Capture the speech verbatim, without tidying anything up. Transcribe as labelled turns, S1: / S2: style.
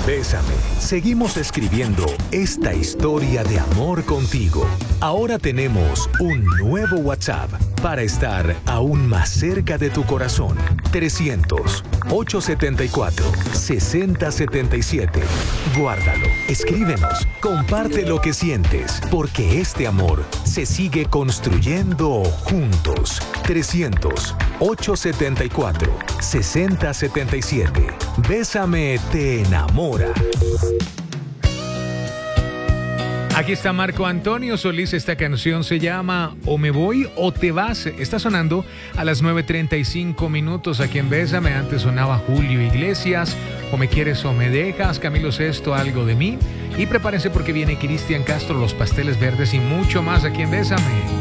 S1: Bésame. Seguimos escribiendo esta historia de amor contigo. Ahora tenemos un nuevo WhatsApp para estar aún más cerca de tu corazón. trescientos, ochocientos setenta y cuatro, sesenta setenta y siete. Guárdalo, escríbenos, comparte lo que sientes, porque este amor se sigue construyendo juntos. trescientos, ochocientos setenta y cuatro, sesenta setenta y siete. Bésame te enamora.
S2: Aquí está Marco Antonio Solís. Esta canción se llama O me voy o te vas. Está sonando a las nueve treinta y cinco minutos aquí en Bésame. Antes sonaba Julio Iglesias, O me quieres o me dejas, Camilo Sesto, Algo de mí. Y prepárense porque viene Cristian Castro, Los Pasteles Verdes y mucho más aquí en Bésame.